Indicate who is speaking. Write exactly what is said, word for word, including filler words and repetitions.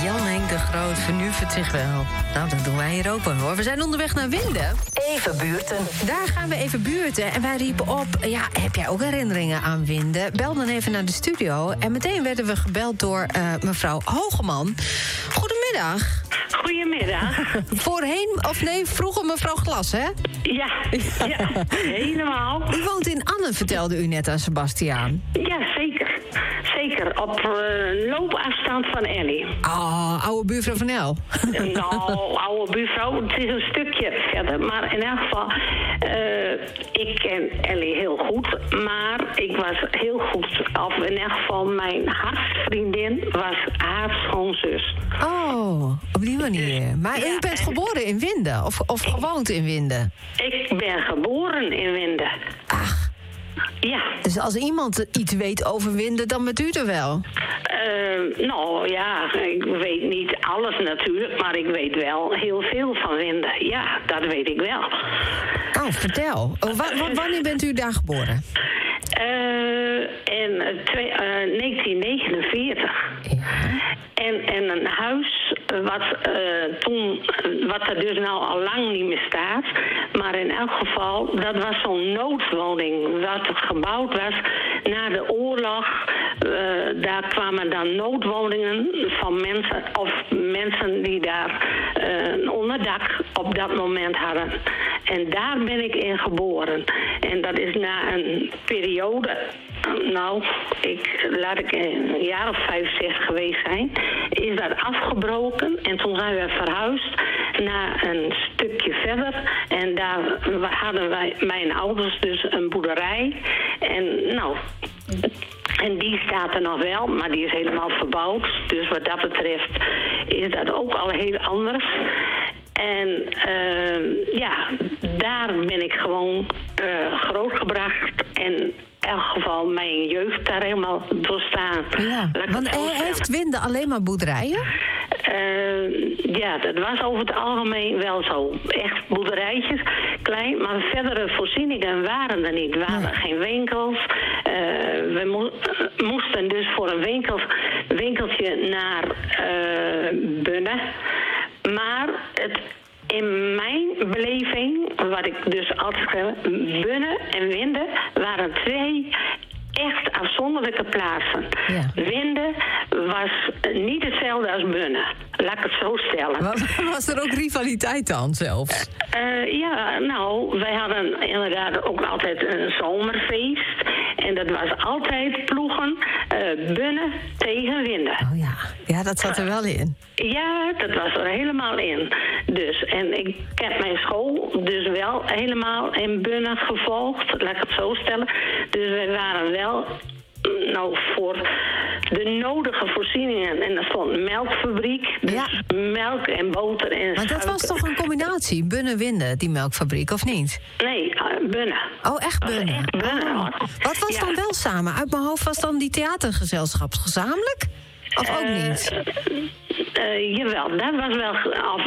Speaker 1: Jan Henk de Groot vernuft zich wel. Nou, dat doen wij hier ook wel, hoor. We zijn onderweg naar Winden.
Speaker 2: Even buurten.
Speaker 1: Daar gaan we even buurten. En wij riepen op, ja, heb jij ook herinneringen aan Winden? Bel dan even naar de studio. En meteen werden we gebeld door uh, mevrouw Hogeman. Goedemiddag.
Speaker 3: Goedemiddag.
Speaker 1: Voorheen, of nee, vroeger mevrouw Glas, hè?
Speaker 3: Ja, ja, helemaal.
Speaker 1: U woont in Annen, vertelde u net aan Sebastiaan.
Speaker 3: Ja, zeker. Zeker, op uh, loopafstand van Ellie.
Speaker 1: Oh, oude buurvrouw van El.
Speaker 3: Nou, oude buurvrouw, het is een stukje verder. Maar in elk geval, uh, ik ken Ellie heel goed. Maar ik was heel goed, of in elk geval mijn hartsvriendin was haar schoonzus.
Speaker 1: Oh, op die manier. Maar u
Speaker 3: Ja,
Speaker 1: bent
Speaker 3: en-
Speaker 1: geboren in Winden, of, of gewoond in Winden?
Speaker 3: Ik ben geboren in Winden.
Speaker 1: Ach,
Speaker 3: Ja.
Speaker 1: dus als iemand iets weet over Winden, dan bent u er wel.
Speaker 3: Uh, nou ja, ik weet niet alles natuurlijk, maar ik weet wel heel veel van Winden. Ja, dat weet ik wel.
Speaker 1: Oh, vertel. Oh, wa- wa- wanneer bent u daar geboren?
Speaker 3: Uh, in uh, twee, uh, negentien negenenveertig.
Speaker 1: Ja.
Speaker 3: En, en een huis wat, uh, toen, wat er dus nou al lang niet meer staat. Maar in elk geval, dat was zo'n noodwoning wat gebouwd was na de oorlog. Uh, daar kwamen dan noodwoningen van mensen, of mensen die daar uh, een onderdak op dat moment hadden. En daar ben ik in geboren. En dat is na een periode, nou, ik, laat ik een jaar of vijf, zes geweest zijn, is dat afgebroken. En toen zijn we verhuisd naar een stukje verder. En daar hadden wij, mijn ouders dus een boerderij. En nou... En die staat er nog wel, maar die is helemaal verbouwd. Dus wat dat betreft is dat ook al heel anders. En uh, ja, daar ben ik gewoon uh, grootgebracht. En in elk geval mijn jeugd daar helemaal doorstaan.
Speaker 1: Ja,
Speaker 3: Laat ik
Speaker 1: want
Speaker 3: het zo
Speaker 1: hij
Speaker 3: zeggen.
Speaker 1: heeft Winden alleen maar boerderijen?
Speaker 3: Uh, ja, dat was over het algemeen wel zo. Echt boerderijtjes, klein, maar verdere voorzieningen waren er niet. Er waren
Speaker 1: Nee.
Speaker 3: geen winkels. Uh, we mo- uh, moesten dus voor een winkel, winkeltje naar uh, Bunne. Maar het, in mijn beleving, wat ik dus altijd heb, Bunne en Winden waren twee echt afzonderlijke plaatsen.
Speaker 1: Ja.
Speaker 3: Winden was niet hetzelfde als Bunne. Laat ik het zo stellen.
Speaker 1: Was, was er ook rivaliteit dan zelfs?
Speaker 3: Uh, ja, nou, wij hadden inderdaad ook altijd een zomerfeest. En dat was altijd ploegen, uh, Bunne tegen Winden.
Speaker 1: Oh ja, ja, dat zat er wel in.
Speaker 3: Ja, dat was er helemaal in. Dus, en ik heb mijn school dus wel helemaal in Bunne gevolgd. Laat ik het zo stellen. Dus wij waren wel, nou, voor de nodige voorzieningen. En er stond een melkfabriek. Dus
Speaker 1: Ja.
Speaker 3: melk en boter en
Speaker 1: Maar dat was
Speaker 3: suiker.
Speaker 1: toch een combinatie, Bunne-Winden, die melkfabriek, of niet?
Speaker 3: Nee, uh, Bunne.
Speaker 1: Oh, echt
Speaker 3: Dat was
Speaker 1: Bunne?
Speaker 3: echt Bunne,
Speaker 1: Oh.
Speaker 3: hoor.
Speaker 1: Wat was
Speaker 3: Ja.
Speaker 1: dan wel samen? Uit mijn hoofd was dan die theatergezelschap gezamenlijk? Of ook
Speaker 3: Uh,
Speaker 1: niet?
Speaker 3: uh, jawel, dat was wel... Of